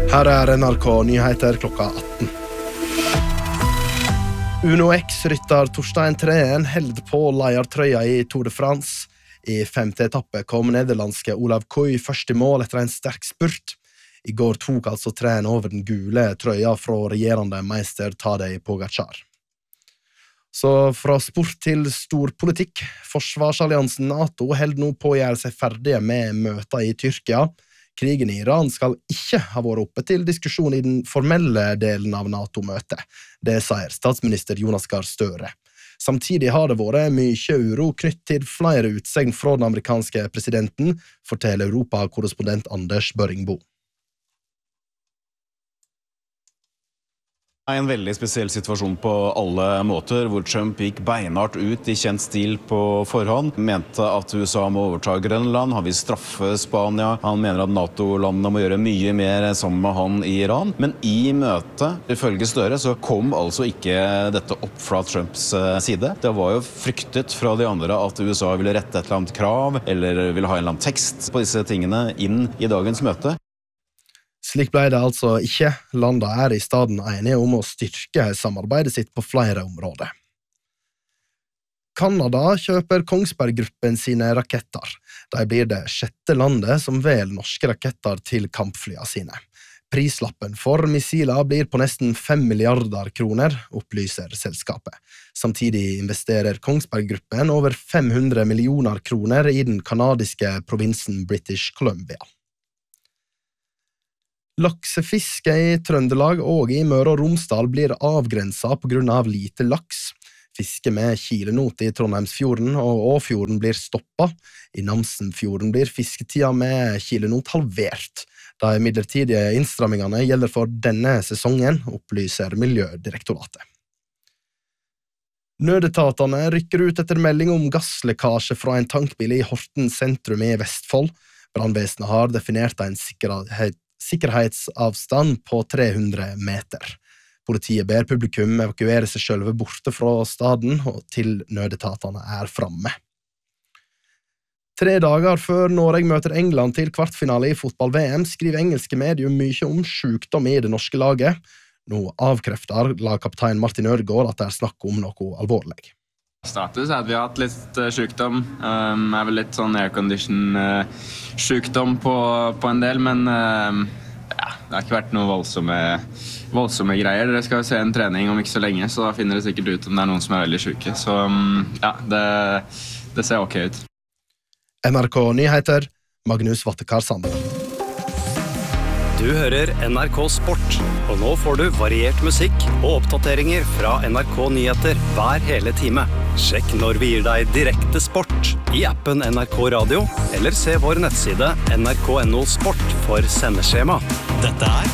Her NRK Nyheter klokka 18. Uno X-rytter Torstein Treen held på leiertrøya i Tour de France. I 5. etappe kom nederlandske Olav Koy først i mål etter en sterk spurt. I går tok altså Treen over den gule trøya fra regjerende meister Tadej Pogačar. Så fra sport til stor politikk. Forsvarsalliansen NATO held nå på å gjøre seg ferdige med møter i Tyrkia. Krigen i Iran skal ikke ha vært oppe til diskusjon i den formelle delen av NATO-møtet. Det sier statsminister Jonas Gahr Støre. Samtidig har det vært mye uro knytt til flere utsegn fra den amerikanske presidenten, forteller Europa-korrespondent Anders Børringbo. Det en veldig spesiell situasjon på alle måter, hvor Trump gikk beinhardt ut i kjent stil på forhånd, mente at USA må overta Grønland, han vil straffe Spania, han mener at NATO-landene må gjøre mye mer sammen med han i Iran. Men i møtet, ifølge Støre, så kom altså ikke dette opp fra Trumps side. Det var jo fryktet fra de andre at USA ville rette et eller annet krav, eller ville ha en eller annen tekst på disse tingene inn i dagens møte. Slik ble det altså ikke. Landene i staden enige om å styrke samarbeidet sitt på flere områder. Kanada kjøper Kongsberg Gruppen sine raketter. De blir det 6. landet som velger norske raketter til kampflyene sine. Prislappen for missiler blir på nesten 5 milliarder kroner, opplyser selskapet. Samtidig investerer Kongsberg Gruppen over 500 millioner kroner i den kanadiske provinsen British Columbia. Laksefiske i Trøndelag og i Møre og Romsdal blir avgrenset på grunn av lite laks. Fiske med kilenot i Trondheimsfjorden og Åfjorden blir stoppet. I Namsenfjorden blir fisketida med kilenot halvert. De midlertidige innstrammingene gjelder for denne sesongen, opplyser Miljødirektoratet. Nødetatene rykker ut etter melding om gasslekkasje fra en tankbil i Horten sentrum i Vestfold. Brannvesenet har definert en sikkerhetsavstand på 300 meter. Politiet ber publikum evakuere seg selv borte fra staden og til nødetatene framme. 3 dager før Norge møter England til kvartfinale i fotball-VM skriver engelske medier mye om sykdom i det norske laget. Nå avkrefter lagkaptein Martin Ødegaard at det snakk om noe alvorlig. Status at vi har hatt litt sykdom. Vel litt sånn aircondition-sykdom på en del, men det har ikke vært noe voldsomme greier. Dere skal se en trening om ikke så lenge, så da finner dere sikkert ut om det noen som veldig syke. Så det ser ok ut. NRK Nyheter, Magnus Vattekar Sander. Du hører NRK Sport, og nå får du variert musikk og oppdateringer fra NRK Nyheter hver hele time. Sjekk når vi gir deg direkte sport i appen NRK Radio, eller se vår nettside nrk.no sport for sendeskjema. Dette